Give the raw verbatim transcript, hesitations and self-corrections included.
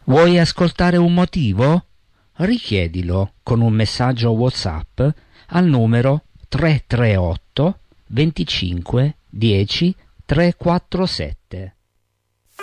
Vuoi ascoltare un motivo? Richiedilo con un messaggio WhatsApp al numero tre tre otto venticinque dieci trequarantosette.